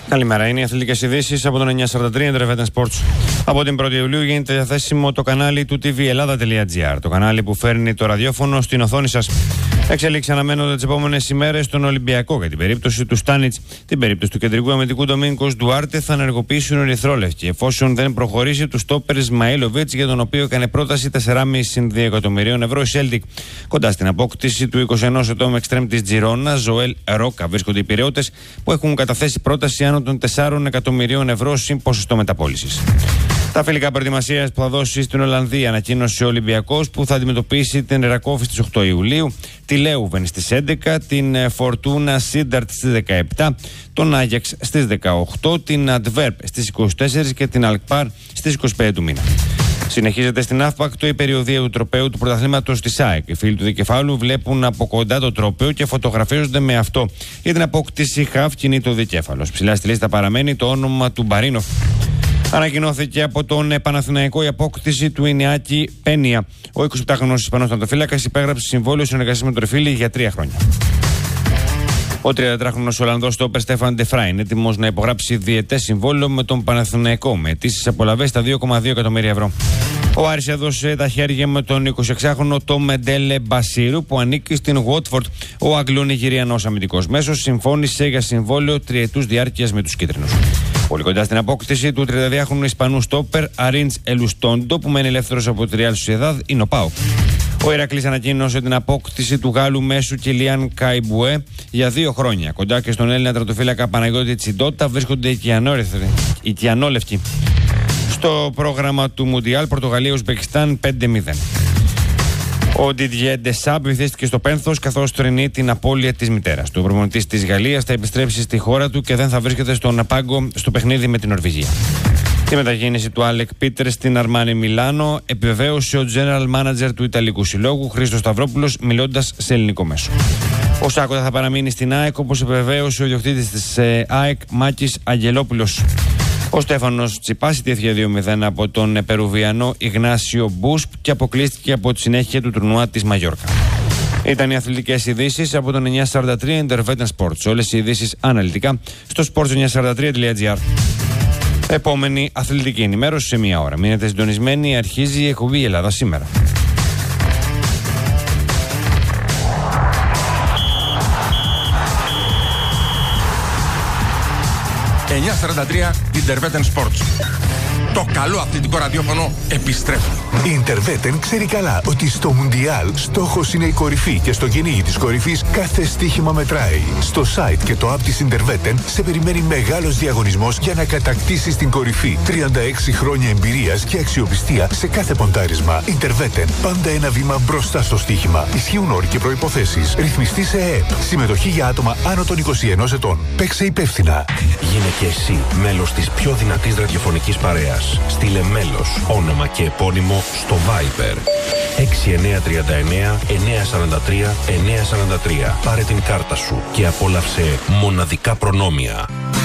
Καλημέρα. Είναι οι αθλητικές ειδήσεις από τον 943 Intervetten Sports. Από την 1η Ιουλίου γίνεται διαθέσιμο το κανάλι του tvellada.gr, το κανάλι που φέρνει το ραδιόφωνο στην οθόνη σας. Εξελίξεις αναμένονται τις επόμενες ημέρες στον Ολυμπιακό. Για την περίπτωση του Στάνιτς, την περίπτωση του κεντρικού αμυντικού Ντομίνικος Ντουάρτε θα ενεργοποιήσουν ερυθρόλευκοι, εφόσον δεν προχωρήσει του στόπερ Ισμαήλοβιτς, για τον οποίο έκανε πρόταση 4,5 εκατομμυρίων ευρώ η Σέλτικ. Κοντά στην απόκτηση του 21 ετών εξτρέμ της Τζιρόνα, Ζωέλ Ρόκα, βρίσκονται οι Πειραιώτες που έχουν καταθέσει πρόταση άνω των 4 εκατομμυρίων ευρώ συν ποσοστό μεταπώλησης. Τα φιλικά προετοιμασίας που θα δώσει στην Ολλανδία ανακοίνωσε ο Ολυμπιακός, που θα αντιμετωπίσει την Ρακόφη στις 8 Ιουλίου, τη Λέουβεν στις 11, την Φορτούνα Σίνταρτ στις 17, τον Άγιαξ στις 18, την Αντβέρπ στις 24 και την Αλκπάρ στις 25 του μήνα. Συνεχίζεται στην ΑΦΠΑΚ η περιοδία του τροπαίου του πρωταθλήματος της ΑΕΚ. Οι φίλοι του δικεφάλου βλέπουν από κοντά το τρόπαιο και φωτογραφίζονται με αυτό. Για την απόκτηση χαφ κινείται ο δικέφαλος. Ψηλά στη λίστα παραμένει το όνομα του Μπαρίνοφ. Ανακοινώθηκε από τον Παναθηναϊκό η απόκτηση του Ινιάκη Πένια. Ο 27χρονος Ισπανός τερματοφύλακας υπέγραψε συμβόλαιο συνεργασίας με τον Ρεφίλη για 3 χρόνια. Ο 34χρονος Ολλανδός στόπερ Στέφαν Ντεφρά είναι έτοιμος να υπογράψει διετές συμβόλαιο με τον Παναθηναϊκό με αιτήσεις απολαβές στα 2,2 εκατομμύρια ευρώ. Ο Άρης έδωσε τα χέρια με τον 26χρονο Τομεντέλε Μπασίρου, που ανήκει στην Watford. Ο Αγγλο-Νιγηριανός αμυντικός μέσος συμφώνησε για συμβόλαιο τριετούς διάρκειας με τους κίτρινους. Πολύ κοντά στην απόκτηση του 32χρονου Ισπανού στόπερ Αρίντς Ελουστόντο, που μένει ελεύθερος από τη Real Sociedad, είναι ο ΠΑΟΚ. Ο Ηρακλής ανακοίνωσε την απόκτηση του Γάλλου μέσου Κιλιάν Καϊμπουέ για 2 χρόνια. Κοντά και στον Έλληνα τερματοφύλακα Παναγιώτη Τσιντότα βρίσκονται οι κιανόλευκοι. Στο πρόγραμμα του Μουντιάλ, Πορτογαλία-Ουσμπεκιστάν 5-0. Ο Ντιντιέ Ντεσάμπ βυθίστηκε στο πένθος καθώς τρινεί την απώλεια της μητέρας του. Ο προπονητής της Γαλλίας θα επιστρέψει στη χώρα του και δεν θα βρίσκεται στον πάγκο στο παιχνίδι με την Νορβηγία. Τη μεταγέννηση του Άλεκ Πίτερ στην Αρμάνι Μιλάνο επιβεβαίωσε ο General Manager του Ιταλικού Συλλόγου, Χρήστος Σταυρόπουλος, μιλώντας σε ελληνικό μέσο. Ο Σάκο θα παραμείνει στην ΑΕΚ, όπως επιβεβαίωσε ο ιδιοκτήτης της ΑΕΚ, Μάκης Αγγελόπουλος. Ο Στέφανος Τσιπάς ιτήθηκε 2-0 από τον Περουβιανό Ιγνάσιο Μπούσκ και αποκλείστηκε από τη συνέχεια του τουρνουά της Μαγιόρκα. Ήταν οι αθλητικές ειδήσεις από τον 943 Intervetten Sports. Όλες οι ειδήσεις αναλυτικά στο sports943.gr. Επόμενη αθλητική ενημέρωση σε 1 ώρα. Μείνετε συντονισμένοι, αρχίζει η εκπομπή Ελλάδα σήμερα. Intervetten Sports. Το καλό αθλητικό ραδιόφωνο επιστρέφει. Η Intervetten ξέρει καλά ότι στο Μουντιάλ στόχος είναι η κορυφή και στο κυνήγι της κορυφής κάθε στοίχημα μετράει. Στο site και το app της Intervetten σε περιμένει μεγάλος διαγωνισμός για να κατακτήσεις την κορυφή. 36 χρόνια εμπειρίας και αξιοπιστία σε κάθε ποντάρισμα. Intervetten, πάντα ένα βήμα μπροστά στο στοίχημα. Ισχύουν όροι και προϋποθέσεις. Ρυθμιστή σε ΕΕΠ. Συμμετοχή για άτομα άνω των 21 ετών. Παίξε υπεύθυνα. Γίνε και εσύ μέλος της πιο δυνατής ραδιοφωνικής παρέας. Στείλε μέλος, όνομα και επώνυμο στο Viber 6939 943 943. Πάρε την κάρτα σου και απόλαυσε μοναδικά προνόμια.